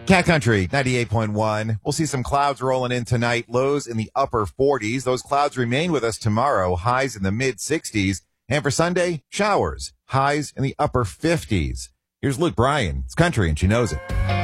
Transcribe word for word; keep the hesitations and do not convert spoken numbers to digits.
Cat Country, ninety-eight point one. We'll see some clouds rolling in tonight, lows in the upper forties. Those clouds remain with us tomorrow, highs in the mid sixties. And for Sunday, showers, highs in the upper fifties. Here's Luke Bryan. It's country and she knows it.